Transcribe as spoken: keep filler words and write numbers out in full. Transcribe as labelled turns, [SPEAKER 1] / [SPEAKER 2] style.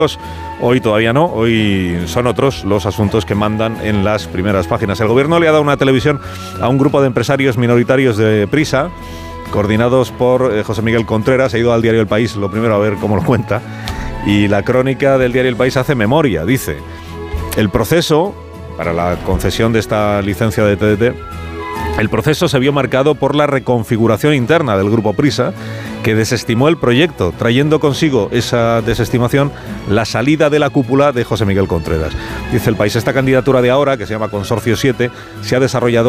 [SPEAKER 1] Hoy todavía no, hoy son otros los asuntos que mandan en las primeras páginas. El gobierno le ha dado una televisión a un grupo de empresarios minoritarios de Prisa, coordinados por eh, José Miguel Contreras. He ido al diario El País, lo primero a ver cómo lo cuenta, y la crónica del diario El País hace memoria. Dice: el proceso para la concesión de esta licencia de T D T, el proceso se vio marcado por la reconfiguración interna del grupo Prisa, que desestimó el proyecto, trayendo consigo esa desestimación la salida de la cúpula de José Miguel Contreras. Dice El País: esta candidatura de ahora, que se llama Consorcio siete, se ha desarrollado